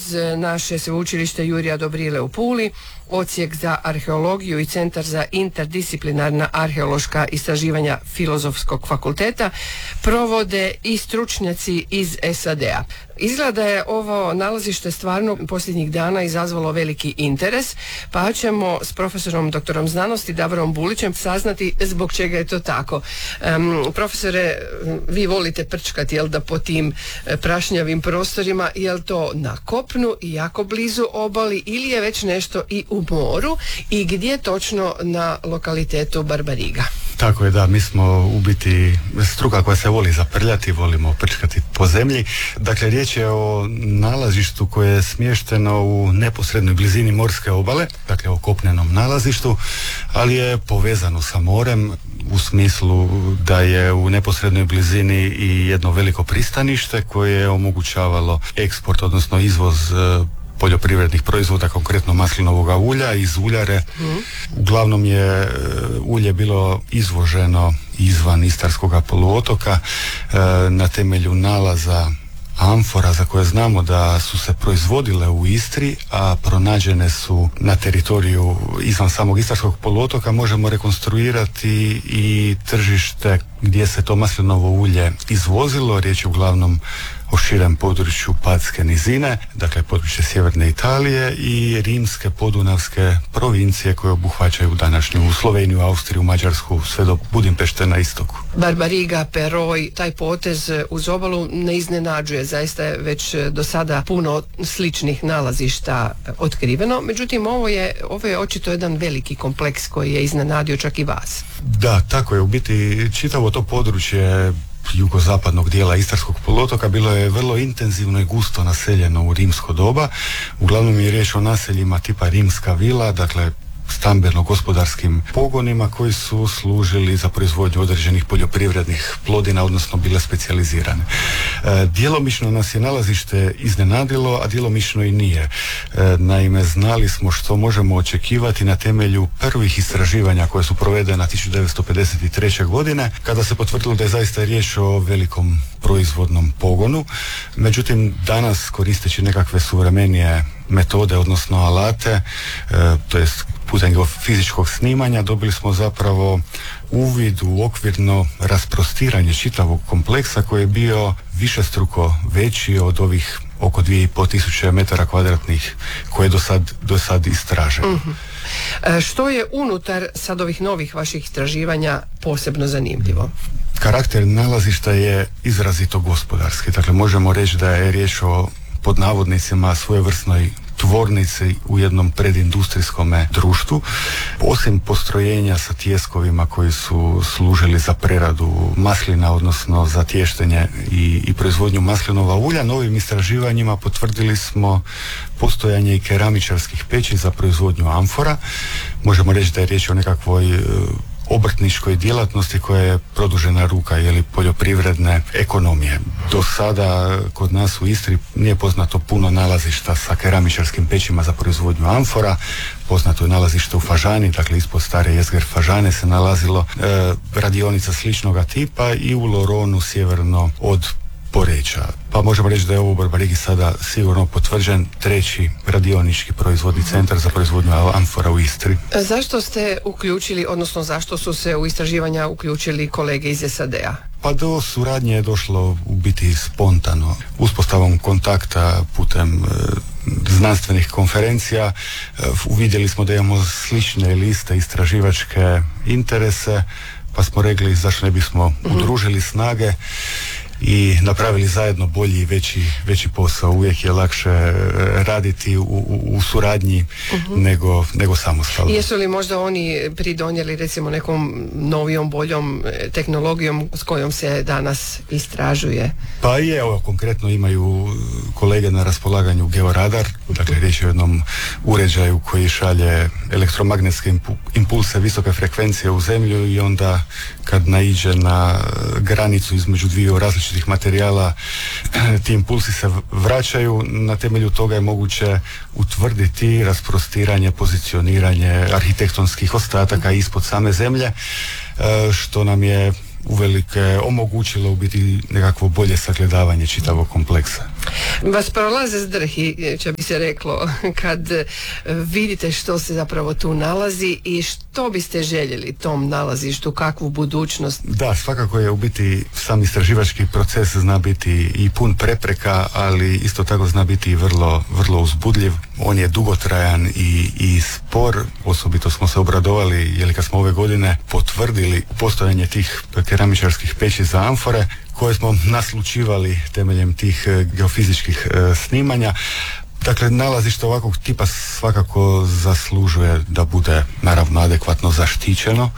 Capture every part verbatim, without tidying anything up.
uz naše sveučilište Jurija Dobrile u Puli, Odsjek za arheologiju i Centar za interdisciplinarna arheološka istraživanja Filozofskog fakulteta provode i stručnjaci iz S A D-a. Izgleda je ovo nalazište stvarno posljednjih dana izazvalo veliki interes, pa ćemo s profesorom doktorom znanosti Davorom Bulićem saznati zbog čega je to tako. Um, profesore, vi volite prčkati, jel da, po tim prašnjavim prostorima, jel to na kopnu i jako blizu obali ili je već nešto i u moru i gdje točno na lokalitetu Barbariga? Tako je, da, mi smo u biti struka koja se voli zaprljati, volimo prčkati po zemlji. Dakle, riječ je o nalazištu koje je smješteno u neposrednoj blizini morske obale, dakle o kopnenom nalazištu, ali je povezano sa morem u smislu da je u neposrednoj blizini i jedno veliko pristanište koje je omogućavalo eksport, odnosno izvoz poljoprivrednih proizvoda, konkretno maslinovog ulja iz uljare. Mm. Uglavnom je ulje bilo izvoženo izvan Istarskog poluotoka e, na temelju nalaza amfora za koje znamo da su se proizvodile u Istri, a pronađene su na teritoriju izvan samog Istarskog poluotoka. Možemo rekonstruirati i tržište gdje se to maslinovo ulje izvozilo. Riječ je uglavnom o širem području Padske nizine, dakle područje sjeverne Italije i rimske podunavske provincije koje obuhvaćaju današnju Sloveniju, Austriju, Mađarsku, sve do Budimpešte na istoku. Barbariga, Peroj, taj potez uz obalu ne iznenađuje, zaista je već do sada puno sličnih nalazišta otkriveno, međutim ovo je, ovo je očito jedan veliki kompleks koji je iznenadio čak i vas. Da, tako je, u biti čitavo to područje jugozapadnog dijela Istarskog poluotoka bilo je vrlo intenzivno i gusto naseljeno u rimsko doba. Uglavnom je riječ o naseljima tipa rimska vila, dakle stambeno-gospodarskim pogonima koji su služili za proizvodnju određenih poljoprivrednih plodina, odnosno bile specijalizirane. E, djelomično nas je nalazište iznenadilo, a djelomično i nije. E, naime, znali smo što možemo očekivati na temelju prvih istraživanja koje su provedena tisuću devetsto pedeset treće. godine, kada se potvrdilo da je zaista riječ o velikom proizvodnom pogonu. Međutim, danas, koristeći nekakve suvremenije metode, odnosno alate, e, to jest putem fizičkog snimanja, dobili smo zapravo uvid u okvirno rasprostiranje čitavog kompleksa koji je bio višestruko veći od ovih oko dvije i pol tisuće metara kvadratnih koje je do sad, do sad istraženo. Mm-hmm. E, što je unutar sad ovih novih vaših istraživanja posebno zanimljivo? Karakter nalazišta je izrazito gospodarski. Dakle, možemo reći da je riječ o, pod navodnicima, svojevrsnoj tvornici u jednom predindustrijskom društvu. Osim postrojenja sa tijeskovima koji su služili za preradu maslina, odnosno za tještenje i, i proizvodnju maslinova ulja, novim istraživanjima potvrdili smo postojanje i keramičarskih peći za proizvodnju amfora. Možemo reći da je riječ o nekakvoj obrtničkoj djelatnosti koja je produžena ruka ili poljoprivredne ekonomije. Do sada kod nas u Istri nije poznato puno nalazišta sa keramičarskim pećima za proizvodnju amfora. Poznato je nalazište u Fažani, dakle ispod stare jezgre Fažane se nalazilo e, radionica sličnoga tipa i u Loronu sjeverno od Poreča. Pa možemo reći da je ovo u Barbarigi sada sigurno potvrđen treći radionički proizvodni centar za proizvodnju amfora u Istri. Zašto ste uključili, odnosno zašto su se u istraživanja uključili kolege iz S A D-a? Pa do suradnje je došlo u biti spontano. Uspostavom kontakta putem e, znanstvenih konferencija e, uvidjeli smo da imamo slične liste istraživačke interese, pa smo rekli zašto ne bismo mm-hmm. udružili snage i napravili zajedno bolji i veći, veći posao. Uvijek je lakše raditi u, u, u suradnji uh-huh. nego, nego samostalno. Jesu li možda oni pridonijeli recimo nekom novijom, boljom tehnologijom s kojom se danas istražuje? Pa je, evo, konkretno imaju kolege na raspolaganju georadar, dakle riječ je o jednom uređaju koji šalje elektromagnetske impulse visoke frekvencije u zemlju i onda kad naiđe na granicu između dviju različitih materijala, ti impulsi se vraćaju. Na temelju toga je moguće utvrditi rasprostiranje, pozicioniranje arhitektonskih ostataka ispod same zemlje, što nam je uvelike omogućilo u biti nekakvo bolje sagledavanje čitavog kompleksa. Vas prolaze zdrhi, će bi se reklo, kad vidite što se zapravo tu nalazi i što biste željeli tom nalazištu, kakvu budućnost? Da, svakako je u biti sam istraživački proces zna biti i pun prepreka, ali isto tako zna biti i vrlo, vrlo uzbudljiv. On je dugotrajan i, i spor, osobito smo se obradovali jer kad smo ove godine potvrdili postojanje tih keramičarskih peći za amfore koje smo naslučivali temeljem tih geofizičkih e, snimanja. Dakle, nalazište ovakvog tipa svakako zaslužuje da bude naravno adekvatno zaštićeno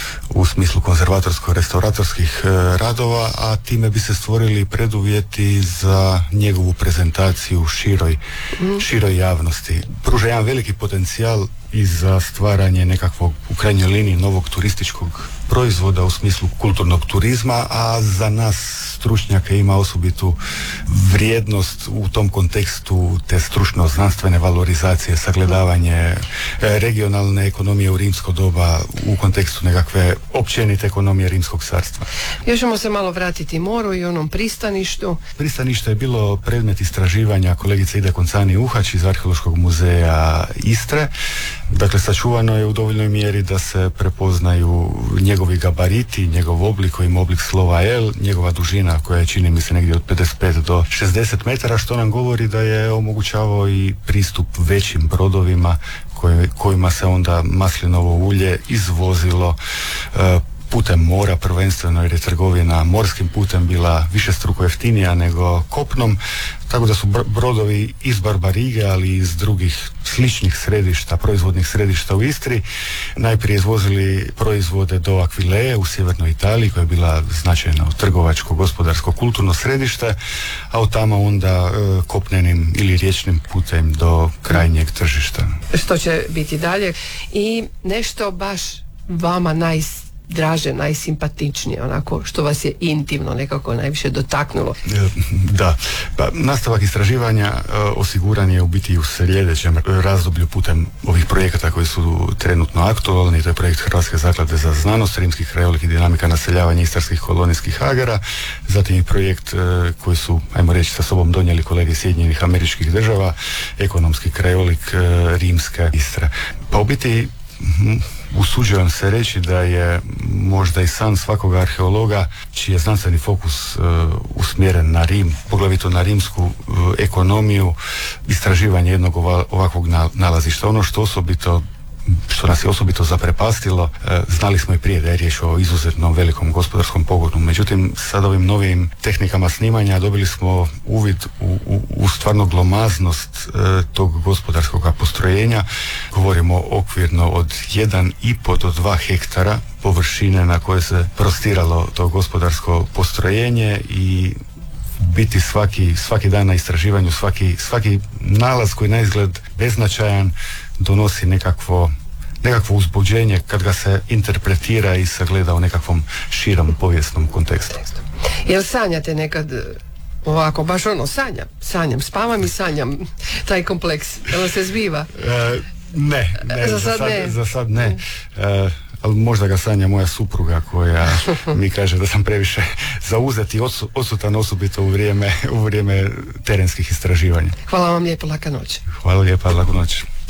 u smislu konzervatorsko-restauratorskih e, radova, a time bi se stvorili preduvjeti za njegovu prezentaciju široj, široj javnosti. Pruža jedan veliki potencijal i za stvaranje nekakvog, u krajnjoj liniji, novog turističkog proizvoda u smislu kulturnog turizma, a za nas stručnjake ima osobitu vrijednost u tom kontekstu te stručno-znanstvene valorizacije, sagledavanje regionalne ekonomije u rimsko doba u kontekstu nekakve općenite ekonomije Rimskog carstva. Još ćemo se malo vratiti moru i onom pristaništu. Pristanište je bilo predmet istraživanja kolegice Ide Koncani-Uhać iz Arheološkog muzeja Istre. Dakle, sačuvano je u dovoljnoj mjeri da se prepoznaju njegovi gabariti, njegov oblik koji ima oblik slova L, njegova dužina koja je, čini mi se, negdje od pedeset pet do šezdeset metara, što nam govori da je omogućavao i pristup većim brodovima koji, kojima se onda maslinovo ulje izvozilo e, putem mora prvenstveno, jer je trgovina morskim putem bila višestruko jeftinija nego kopnom, tako da su brodovi iz Barbarige, ali i iz drugih sličnih središta, proizvodnih središta u Istri, najprije izvozili proizvode do Akvileje u sjevernoj Italiji, koja je bila značajno trgovačko, gospodarsko, kulturno središte, a od tamo onda e, kopnenim ili riječnim putem do krajnjeg tržišta. Što će biti dalje? I nešto baš vama naj draže, najsimpatičnije, onako što vas je intimno nekako najviše dotaknulo? Da, pa nastavak istraživanja e, osiguran je u biti u sljedećem razdoblju putem ovih projekata koji su trenutno aktualni. To je projekt Hrvatske zaklade za znanost, rimski krajolik i dinamika naseljavanja istarskih kolonijskih agara, zatim i projekt e, koji su, ajmo reći, sa sobom donijeli kolege Sjedinjenih Američkih Država, ekonomski krajolik e, rimske Istre. Pa u biti hm, usuđujem se reći da je možda i san svakoga arheologa čiji je znanstveni fokus uh, usmjeren na Rim, poglavito na rimsku uh, ekonomiju, istraživanje jednog ova, ovakvog nalazišta. Ono što osobito što nas je osobito zaprepastilo, e, znali smo i prije da je riječ o izuzetno velikom gospodarskom pogonu. Međutim, sad ovim novim tehnikama snimanja dobili smo uvid u, u, u stvarno glomaznost e, tog gospodarskog postrojenja. Govorimo okvirno od jedan i pol do dva hektara površine na koje se prostiralo to gospodarsko postrojenje i biti svaki, svaki dan na istraživanju, svaki, svaki nalaz koji na izgled beznačajan donosi nekakvo, nekakvo uzbuđenje kad ga se interpretira i sagleda u nekakvom širom povijesnom kontekstu. Jel sanjate nekad ovako, baš ono, sanjam, sanjam, spavam i sanjam taj kompleks, jel se zbiva? E, ne, ne, za, za, sad, ne. za sad ne. E, ali možda ga sanja moja supruga koja mi kaže da sam previše zauzet i odsutan, osobito u vrijeme, u vrijeme terenskih istraživanja. Hvala vam lijepo, laka noć. Hvala lijepa, laku noć.